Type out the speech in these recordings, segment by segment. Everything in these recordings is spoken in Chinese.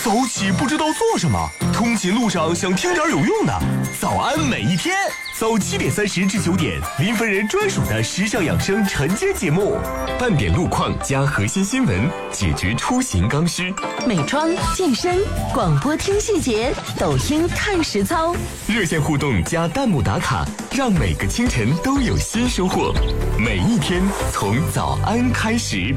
早起不知道做什么，通勤路上想听点有用的。早安每一天，早7点30至9点，林芬人专属的时尚养生晨间节目，半点路况加核心新闻，解决出行刚需。 美妆、健身、广播听细节，抖音看实操。 热线互动加弹幕打卡，让每个清晨都有新收获。每一天从早安开始。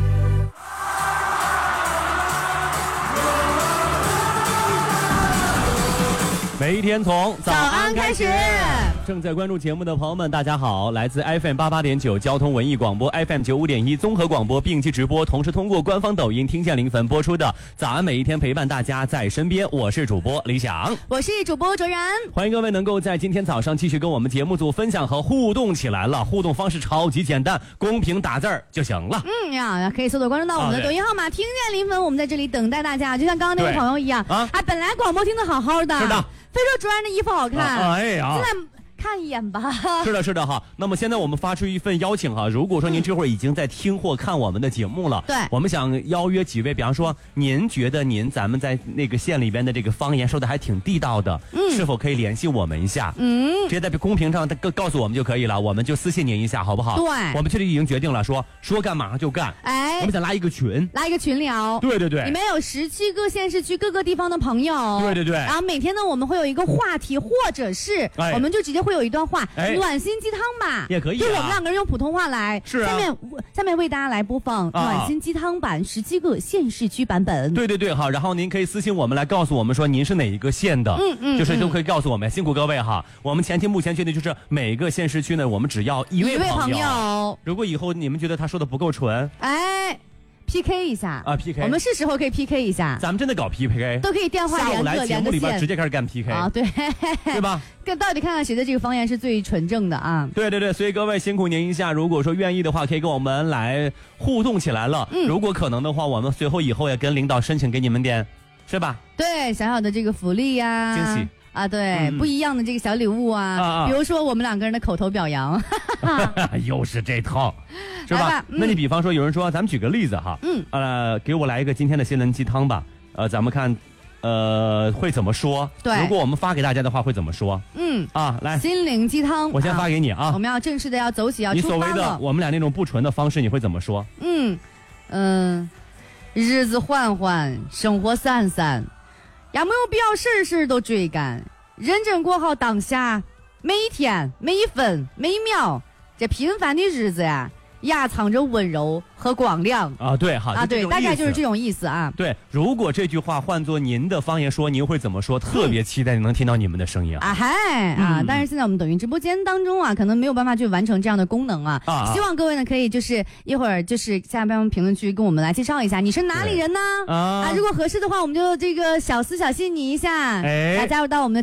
每一天从早安开始。 正在关注节目的朋友们，大家好！来自 FM 88.9交通文艺广播 FM 95.1综合广播并机直播，同时通过官方抖音听见林芬播出的早安每一天，陪伴大家在身边。我是主播李想， 我是主播卓然。 欢迎各位能够在今天早上继续跟我们节目组分享和互动起来了。互动方式超级简单，公屏打字儿就行了。 可以搜索关注到我们的抖音号码，听见林芬，我们在这里等待大家。就像刚刚那位朋友一样本来广播听得好好的， 是的， 非说卓然的衣服好看， 哎呀， 现在看一眼吧。 是的哈。那么现在我们发出一份邀请哈，如果说您这会儿已经在听或看我们的节目了， 对， 我们想邀约几位，比方说您觉得咱们在那个县里边的这个方言说的还挺地道的，是否可以联系我们一下？直接在公屏上告诉我们就可以了，我们就私信您一下，好不好？ 对， 我们这里已经决定了，说干马上就干。我们想拉一个群聊。对， 里面有17个县市区各个地方的朋友。 对。 然后每天呢，我们会有一个话题，或者是我们就直接会有一段话，暖心鸡汤吧， 也可以， 就我们2个人用普通话来。 是啊。 下面为大家来播放暖心鸡汤版17个县市区版本。 对，好，然后您可以私信我们来告诉我们说您是哪一个县的，就是都可以告诉我们，辛苦各位哈。我们目前确定就是每个县市区呢，我们只要一位朋友。如果以后你们觉得他说的不够纯 ，PK 一下 PK， 我们是时候可以 PK 一下， 咱们真的搞 PK， 都可以电话下午来节目里边直接开始干 PK 对吧？ 到底看看谁的这个方言是最纯正的啊？ 对，所以各位辛苦您一下，如果说愿意的话，可以跟我们来互动起来了。如果可能的话，我们随后以后也跟领导申请给你们点，是吧？ 对，小小的这个福利呀， 惊喜。 对，不一样的这个小礼物比如说我们2个人的口头表扬， 又是这套，是吧？那你比方说有人说，咱们举个例子哈，给我来一个今天的新闻鸡汤吧，咱们看，会怎么说？ 对， 如果我们发给大家的话会怎么说？来， 心灵鸡汤， 我先发给你啊， 我们要正式的要走起，要出发了。 你所谓的我们俩那种不纯的方式，你会怎么说？ 日子缓缓，生活散散。也没有必要事事都追赶，认真过好当下，每一天每一分每一秒，这平凡的日子呀，压藏着温柔和光亮对，好对，大概就是这种意思啊。 对，如果这句话换作您的方言说，您会怎么说？特别期待能听到你们的声音但是现在我们抖音直播间当中可能没有办法去完成这样的功能希望各位呢可以就是一会儿就是下边评论区跟我们来介绍一下你是哪里人呢？如果合适的话，我们就这个小私小信你一下，加入到我们的